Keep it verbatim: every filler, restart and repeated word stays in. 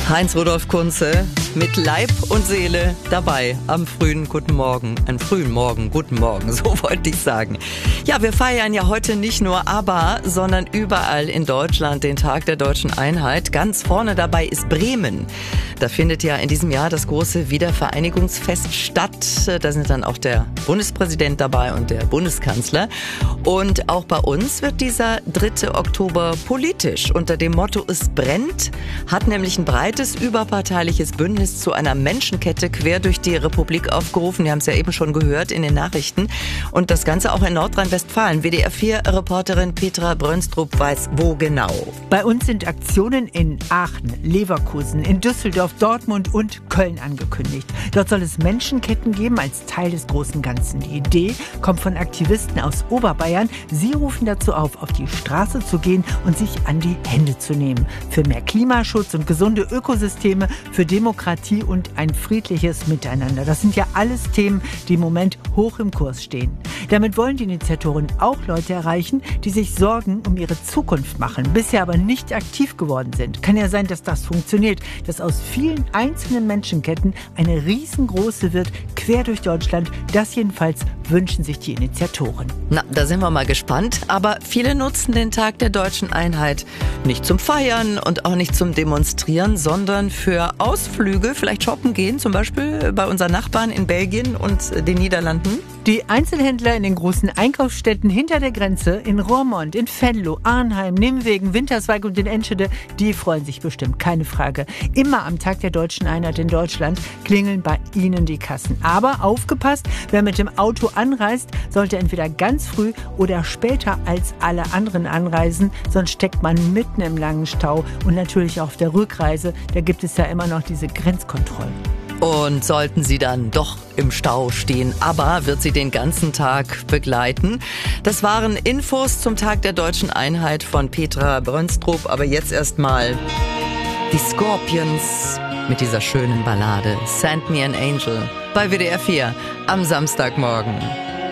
Heinz Rudolf Kunze mit Leib und Seele dabei am frühen guten Morgen. Einen frühen Morgen, guten Morgen, so wollte ich sagen. Ja, wir feiern ja heute nicht nur ABBA, sondern überall in Deutschland den Tag der deutschen Einheit. Ganz vorne dabei ist Bremen. Da findet ja in diesem Jahr das große Wiedervereinigungsfest statt. Da sind dann auch der Bundespräsident dabei und der Bundeskanzler. Und auch bei uns wird dieser dritte Oktober politisch. Unter dem Motto "Es brennt" hat nämlich ein breites überparteiliches Bündnis zu einer Menschenkette quer durch die Republik aufgerufen. Wir haben es ja eben schon gehört in den Nachrichten. Und das Ganze auch in Nordrhein-Westfalen. W D R vier Reporterin Petra Brönstrup weiß, wo genau. Bei uns sind Aktionen in Aachen, Leverkusen, in Düsseldorf, Dortmund und Köln angekündigt. Dort soll es Menschenketten geben als Teil des großen Ganzen. Die Idee kommt von Aktivisten aus Oberbayern. Sie rufen dazu auf, auf die Straße zu gehen und sich an die Hände zu nehmen. Für mehr Klimaschutz und gesunde Ökosysteme, für Demokratie und ein friedliches Miteinander. Das sind ja alles Themen, die im Moment hoch im Kurs stehen. Damit wollen die Initiatoren auch Leute erreichen, die sich Sorgen um ihre Zukunft machen, bisher aber nicht aktiv geworden sind. Kann ja sein, dass das funktioniert, dass aus vielen einzelnen Menschenketten eine riesengroße wird, quer durch Deutschland. Das jedenfalls wünschen sich die Initiatoren. Na, da sind wir mal gespannt. Aber viele nutzen den Tag der deutschen Einheit nicht zum Feiern und auch nicht zum Demonstrieren, sondern für Ausflüge, vielleicht shoppen gehen, zum Beispiel bei unseren Nachbarn in Belgien und den Niederlanden. Die Einzelhändler in den großen Einkaufsstädten hinter der Grenze, in Roermond, in Venlo, Arnheim, Nimwegen, Winterswijk und in Enschede, die freuen sich bestimmt, keine Frage. Immer am Tag der deutschen Einheit in Deutschland klingeln bei ihnen die Kassen. Aber aufgepasst, wer mit dem Auto anreist, sollte entweder ganz früh oder später als alle anderen anreisen, sonst steckt man mitten im langen Stau. Und natürlich auch auf der Rückreise, da gibt es ja immer noch diese Grenzkontrollen. Und sollten Sie dann doch im Stau stehen, ABBA wird Sie den ganzen Tag begleiten. Das waren Infos zum Tag der deutschen Einheit von Petra Brönstrup. Aber jetzt erstmal die Scorpions mit dieser schönen Ballade Send Me an Angel bei W D R vier am Samstagmorgen.